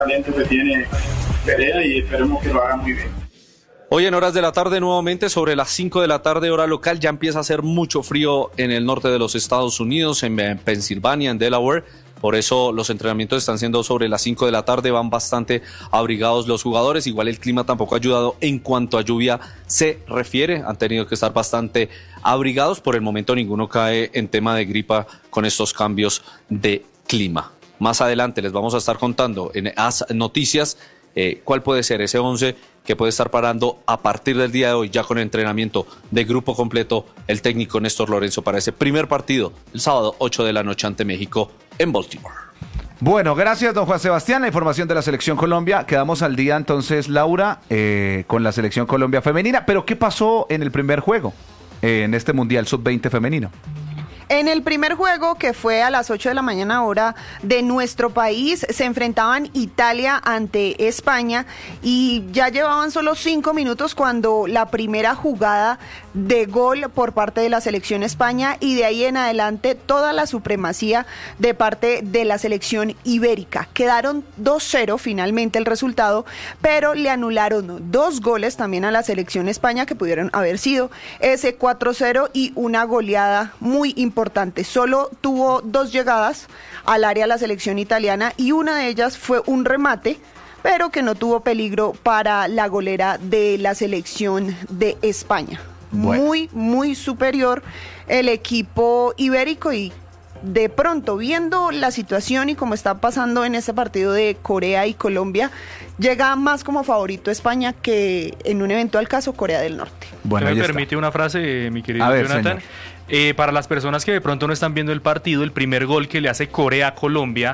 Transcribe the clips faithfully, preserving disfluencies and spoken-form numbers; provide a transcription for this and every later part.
talento que tiene Perea y esperemos que lo haga muy bien. Hoy en horas de la tarde, nuevamente sobre las cinco de la tarde, hora local, ya empieza a hacer mucho frío en el norte de los Estados Unidos, en Pensilvania, en Delaware. Por eso los entrenamientos están siendo sobre las cinco de la tarde, van bastante abrigados los jugadores. Igual el clima tampoco ha ayudado en cuanto a lluvia se refiere. Han tenido que estar bastante abrigados. Por el momento ninguno cae en tema de gripa con estos cambios de clima. Más adelante les vamos a estar contando en As Noticias eh, cuál puede ser ese once que puede estar parando a partir del día de hoy, ya con entrenamiento de grupo completo, el técnico Néstor Lorenzo para ese primer partido, el sábado ocho de la noche ante México en Baltimore. Bueno, gracias don Juan Sebastián, la información de la Selección Colombia. Quedamos al día entonces, Laura, eh, con la Selección Colombia femenina. Pero ¿qué pasó en el primer juego, eh, en este Mundial sub veinte femenino? En el primer juego, que fue a las ocho de la mañana hora de nuestro país, se enfrentaban Italia ante España y ya llevaban solo cinco minutos cuando la primera jugada de gol por parte de la selección España, y de ahí en adelante toda la supremacía de parte de la selección ibérica. Quedaron dos cero finalmente el resultado, pero le anularon dos goles también a la selección España que pudieron haber sido ese cuatro cero y una goleada muy importante. Importante. Solo tuvo dos llegadas al área la selección italiana y una de ellas fue un remate, pero que no tuvo peligro para la golera de la selección de España. Bueno. Muy, muy superior el equipo ibérico, y de pronto, viendo la situación y cómo está pasando en este partido de Corea y Colombia, llega más como favorito España que en un eventual caso Corea del Norte. Bueno, ¿me permite una frase, mi querido ver, Jonathan? Eh, para las personas que de pronto no están viendo el partido, el primer gol que le hace Corea a Colombia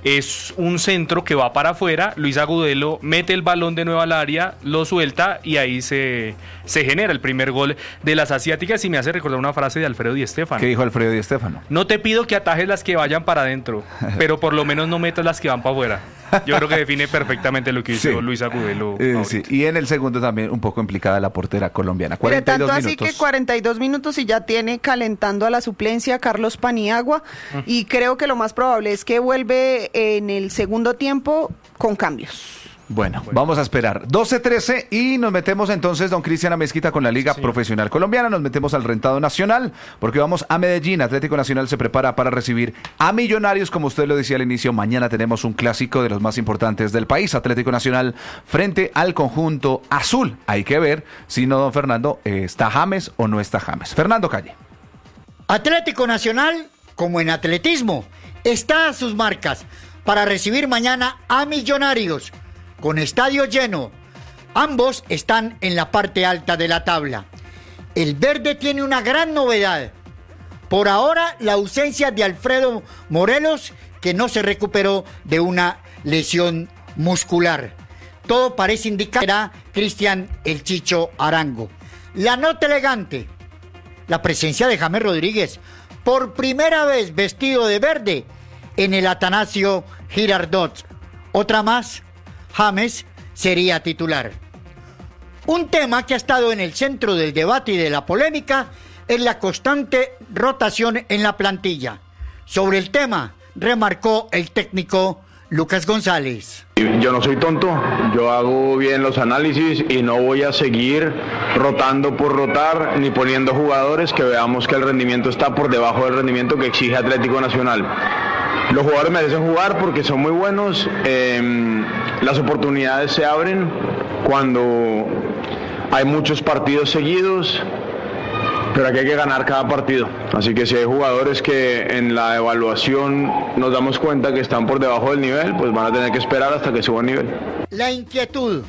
es un centro que va para afuera. Luis Agudelo mete el balón de nuevo al área, lo suelta y ahí se, se genera el primer gol de las asiáticas, y me hace recordar una frase de Alfredo Di Stéfano. ¿Qué dijo Alfredo Di Stéfano? No te pido que atajes las que vayan para adentro, pero por lo menos no metas las que van para afuera. Yo creo que define perfectamente lo que hizo sí. Luis Agudelo. Eh, sí. Y en el segundo también un poco implicada la portera colombiana. cuarenta y dos tanto minutos. Así que cuarenta y dos minutos y ya tiene calentando a la suplencia Carlos Paniagua, uh. y creo que lo más probable es que vuelve en el segundo tiempo con cambios. Bueno, bueno, vamos a esperar. doce trece y nos metemos entonces, don Cristian Amezquita, con la Liga sí. Profesional Colombiana. Nos metemos al rentado nacional, porque vamos a Medellín. Atlético Nacional se prepara para recibir a Millonarios, como usted lo decía al inicio. Mañana tenemos un clásico de los más importantes del país. Atlético Nacional frente al conjunto azul. Hay que ver si no, don Fernando, eh, está James o no está James. Fernando Calle. Atlético Nacional, como en atletismo, está a sus marcas para recibir mañana a Millonarios, con estadio lleno. Ambos están en la parte alta de la tabla. El verde tiene una gran novedad. Por ahora, la ausencia de Alfredo Morelos, que no se recuperó de una lesión muscular. Todo parece indicar que será Cristian El Chicho Arango. La nota elegante, la presencia de James Rodríguez, por primera vez vestido de verde en el Atanasio Girardot. Otra más, James sería titular. Un tema que ha estado en el centro del debate y de la polémica es la constante rotación en la plantilla. Sobre el tema, remarcó el técnico Lucas González. Yo no soy tonto, yo hago bien los análisis y no voy a seguir rotando por rotar ni poniendo jugadores que veamos que el rendimiento está por debajo del rendimiento que exige Atlético Nacional. Los jugadores merecen jugar porque son muy buenos, eh, las oportunidades se abren cuando hay muchos partidos seguidos, pero aquí hay que ganar cada partido. Así que si hay jugadores que en la evaluación nos damos cuenta que están por debajo del nivel, pues van a tener que esperar hasta que suban nivel. La inquietud.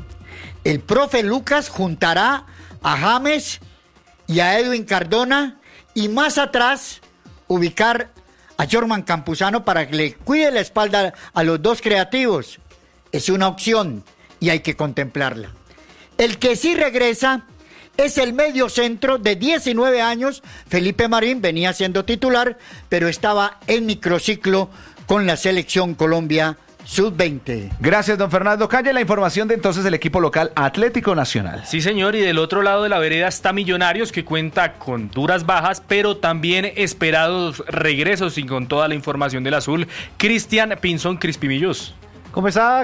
El profe Lucas juntará a James y a Edwin Cardona, y más atrás ubicar a Jorman Campuzano para que le cuide la espalda a los dos creativos. Es una opción y hay que contemplarla. El que sí regresa es el medio centro de diecinueve años. Felipe Marín venía siendo titular, pero estaba en microciclo con la Selección Colombia sub veinte. Gracias, don Fernando Calle. La información de entonces el equipo local Atlético Nacional. Sí, señor, y del otro lado de la vereda está Millonarios, que cuenta con duras bajas, pero también esperados regresos, y con toda la información del azul, Cristian Pinzón Crispimillos. ¿Cómo está?